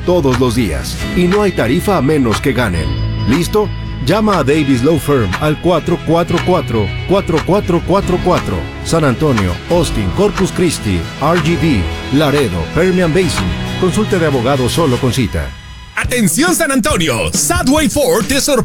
todos los días. Y no hay tarifa a menos que ganen. ¿Listo? Llama a Davis Law Firm al 444-4444. San Antonio, Austin, Corpus Christi, RGV, Laredo, Permian Basin. Consulte de abogado solo con cita. ¡Atención San Antonio! Sadway Ford te sorprende